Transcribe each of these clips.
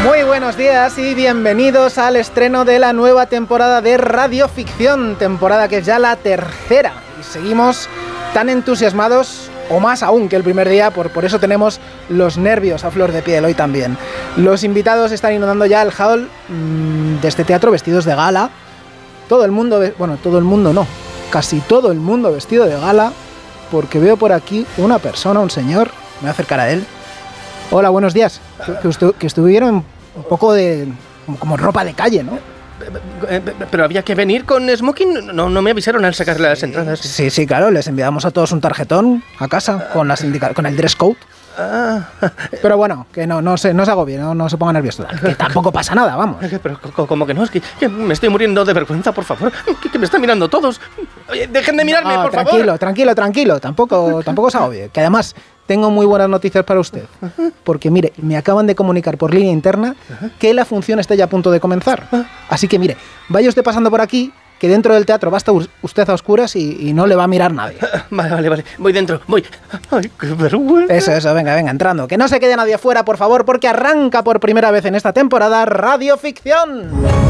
Muy buenos días y bienvenidos al estreno de la nueva temporada de Radio Ficción, temporada que es ya la tercera y seguimos tan entusiasmados o más aún que el primer día, por eso tenemos los nervios a flor de piel hoy también. Los invitados están inundando ya el hall de este teatro vestidos de gala, todo el mundo, bueno, todo el mundo no, casi todo el mundo vestido de gala, porque veo por aquí una persona, un señor, me voy a acercar a él. Hola, buenos días. Que estuvieron un poco de... como ropa de calle, ¿no? Pero había que venir con smoking, no me avisaron al sacar las entradas. Sí, claro, les enviamos a todos un tarjetón a casa con el dress code. Pero bueno, que no se agobien, no se pongan nerviosos, que tampoco pasa nada, vamos. Pero ¿cómo que no? Es que me estoy muriendo de vergüenza, por favor. Que me están mirando todos. Oye, dejen de mirarme, por favor. Tranquilo, tampoco se agobie. Que además tengo muy buenas noticias para usted. Porque mire, me acaban de comunicar por línea interna que la función está ya a punto de comenzar. Así que mire, vaya usted pasando por aquí, que dentro del teatro va a estar usted a oscuras y no le va a mirar nadie. Vale. Voy dentro, voy. Ay, qué vergüenza. Eso, venga, entrando. Que no se quede nadie afuera, por favor, porque arranca por primera vez en esta temporada Radio Ficción.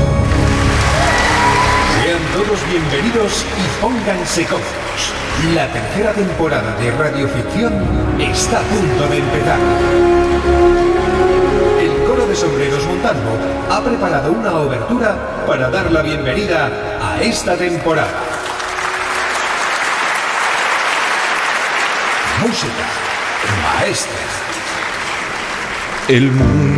Sean todos bienvenidos y pónganse cómodos. La tercera temporada de Radio Ficción está a punto de empezar. El coro de sombreros Montalvo ha preparado una obertura para dar la bienvenida a esta temporada. Música maestra. El mundo